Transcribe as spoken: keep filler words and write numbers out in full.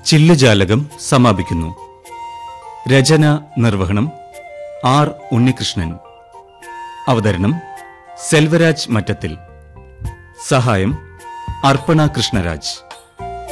ചില്ലുജാലകം സമാപിക്കുന്നു. രചന നിർവഹണം ആർ ഉണ്ണികൃഷ്ണൻ. അവതരണം സെൽവരാജ് മറ്റത്തിൽ. സഹായം അർപ്പണ കൃഷ്ണരാജ്.